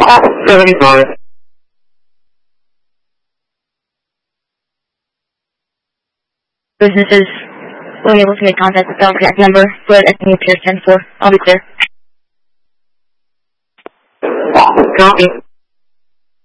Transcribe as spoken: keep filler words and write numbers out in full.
seventy-five. Businesses will be able to make contact with the exact number, but I think it appears ten four. I'll be clear. Copy.